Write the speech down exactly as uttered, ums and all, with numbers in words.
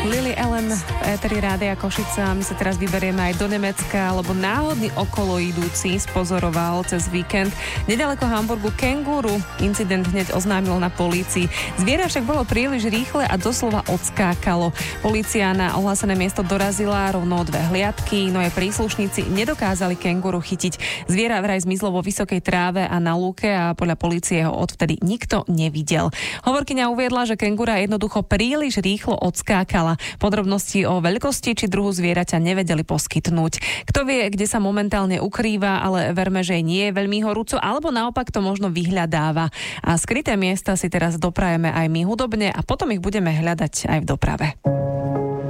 Lily Allen v éteri Rádia Košica. My sa teraz vyberieme aj do Nemecka, lebo náhodný okoloidúci spozoroval cez víkend nedaleko Hamburgu kenguru. Incident hneď oznámil na polícii. Zviera však bolo príliš rýchle a doslova odskákalo. Polícia na ohlásené miesto dorazila rovno dve hliadky, no jej príslušníci nedokázali kenguru chytiť. Zviera vraj zmizlo vo vysokej tráve a na lúke a podľa polície ho odvtedy nikto nevidel. Hovorkyňa uviedla, že kengura jednoducho príliš rýchlo odskákala. Podrobnosti o veľkosti či druhu zvieraťa nevedeli poskytnúť. Kto vie, kde sa momentálne ukrýva, ale verme, že nie je veľmi horúco, alebo naopak to možno vyhľadáva. A skryté miesta si teraz doprajeme aj my hudobne a potom ich budeme hľadať aj v doprave.